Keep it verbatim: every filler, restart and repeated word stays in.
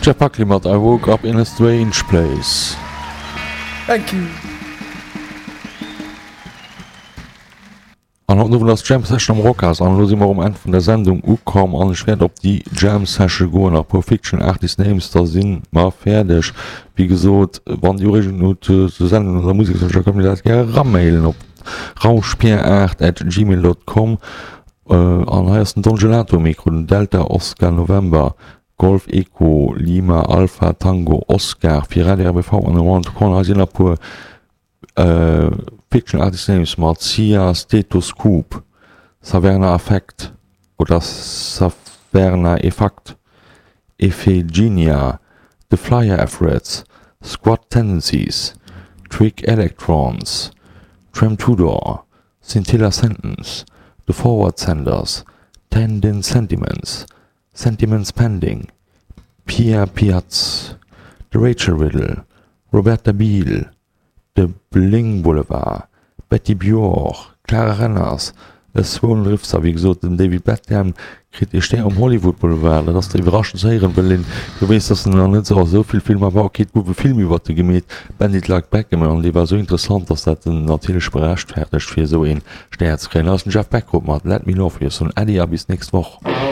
Jeff Buckley mat I woke up in a strange place. Thank you. An hat nowen ass Jam Session am Rockers an los immer um en vun der Sendung ukom an schwert op die Jam Session goen a pro Fiction Artist Names der sinn mar fertigerdeg wie gesot wann die Originote zu senden der Musik kom dat ger rammailen op rauschpieracht at gmail dot com äh, an heiersten Don Gelato Mikro den Delta Oscar November Golf Eco Lima Alpha Tango Oscar fir R B V an Rwand Konasinn pur äh, Fiction Artist Names mat Sia Stetoscope Saverna Effekt oder Saverna Effekt Ephegenia The Flyer Efforts Squad Tendencies Trick Electrons Trem Tudor Scintilla Sentence The Forward Senders Tendon Sentiments Sentiments Pending Pia Piaz The Rachel Riddle Roberta Biel The Bling Boulevard Betty Bjork Clara Renners E Swan Rifser wie gesot den David Beckham krit e ste am Hollywood Boulevard dats der überraschen Seieren Berlin du wees dat er net so soviel Film war ket gowe Film iwwer de gemet Bandit lag Beckham an die war so interessant dats dat den natürlich berechtcht fertigg fir so en Sterzrenner aus den Jeff Beck mat let me love so Eddie bis nächst woch.